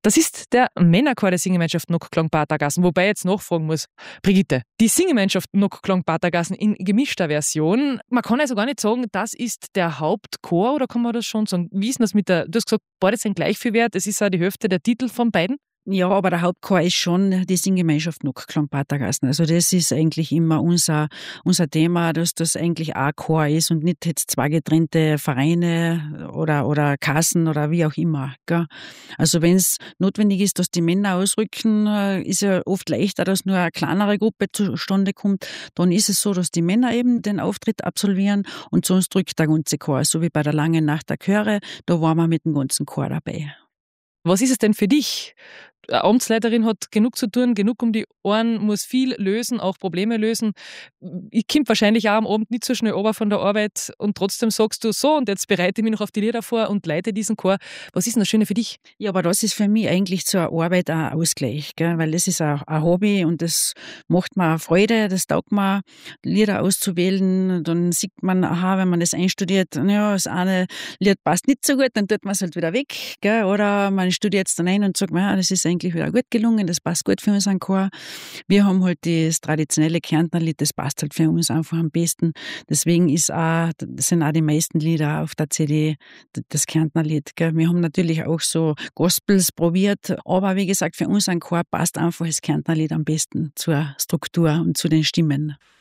Das ist der Männerchor der Singemeinschaft Nockklang-Patergassen, wobei ich jetzt nachfragen muss. Brigitte, die Singemeinschaft Nockklang-Patergassen in gemischter Version, man kann also gar nicht sagen, das ist der Hauptchor, oder kann man das schon sagen? Wie ist denn das mit der, du hast gesagt, beide sind gleich viel wert, es ist auch die Hälfte der Titel von beiden? Ja, aber der Hauptchor ist schon die Singgemeinschaft Nockklang-Patergassen. Also das ist eigentlich immer unser Thema, dass das eigentlich ein Chor ist und nicht jetzt zwei getrennte Vereine oder Kassen oder wie auch immer. Gell? Also wenn es notwendig ist, dass die Männer ausrücken, ist ja oft leichter, dass nur eine kleinere Gruppe zustande kommt. Dann ist es so, dass die Männer eben den Auftritt absolvieren und sonst drückt der ganze Chor. So wie bei der Langen Nacht der Chöre, da waren wir mit dem ganzen Chor dabei. Was ist es denn für dich? Eine Amtsleiterin hat genug zu tun, genug um die Ohren, muss viel lösen, auch Probleme lösen. Ich komme wahrscheinlich auch am Abend nicht so schnell runter von der Arbeit und trotzdem sagst du so, und jetzt bereite ich mich noch auf die Lieder vor und leite diesen Chor. Was ist denn das Schöne für dich? Ja, aber das ist für mich eigentlich zur Arbeit ein Ausgleich, gell? Weil das ist auch ein Hobby und das macht mir Freude, das taugt mir, Lieder auszuwählen. Dann sieht man, aha, wenn man das einstudiert, ja, das eine Lied passt nicht so gut, dann tut man es halt wieder weg, gell? Oder man studiert es dann ein und sagt, ja, das ist eigentlich wieder gut gelungen, das passt gut für unseren Chor. Wir haben halt das traditionelle Kärntnerlied, das passt halt für uns einfach am besten. Deswegen sind auch die meisten Lieder auf der CD das Kärntnerlied, gell? Wir haben natürlich auch so Gospels probiert, aber wie gesagt, für unseren Chor passt einfach das Kärntnerlied am besten zur Struktur und zu den Stimmen.